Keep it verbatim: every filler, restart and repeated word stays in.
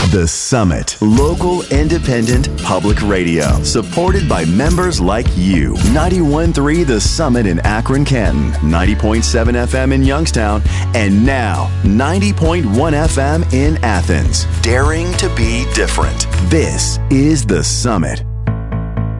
The Summit. Local, independent, public radio. Supported by members like you. ninety-one point three The Summit in Akron, Canton. ninety point seven F M in Youngstown. And now, ninety point one F M in Athens. Daring to be different. This is The Summit.